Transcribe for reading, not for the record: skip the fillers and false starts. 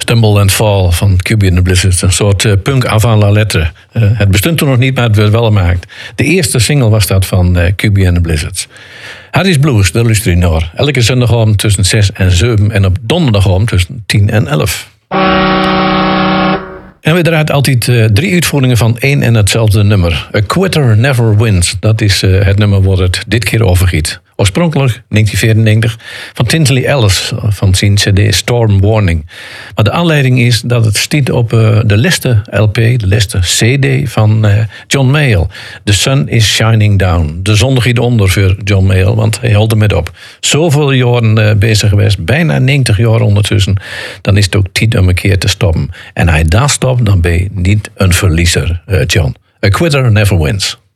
Stumble and Fall van QB and the Blizzards. Een soort punk avant la lettre. Het bestond toen nog niet, maar het werd wel gemaakt. De eerste single was dat van QB and the Blizzards. Harry's Blues, daar luister je naar. Elke zondagavond tussen 6 en 7 en op donderdagavond tussen 10 en 11. En we draaien altijd 3 uitvoeringen van één en hetzelfde nummer. A Quitter Never Wins. Dat is het nummer waar het dit keer over gaat. Oorspronkelijk 1994 van Tinsley Ellis van zijn cd Storm Warning. Maar de aanleiding is dat het stiet op de laatste LP, de laatste cd van John Mayall. The Sun is Shining Down. De zon gaat onder voor John Mayall, want hij hield ermee op. Zoveel jaren bezig geweest, bijna 90 jaar ondertussen. Dan is het ook tijd om een keer te stoppen. En hij daar stopt, dan ben je niet een verliezer, John. A Quitter Never Wins.